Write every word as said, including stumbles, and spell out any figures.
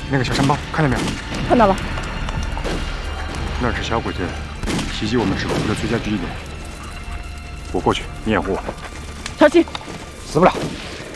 那个小山包看到没有？ 看到了。 那是小鬼子袭击我们石库的最佳据点。我过去，你掩护我。 小心， 死不了。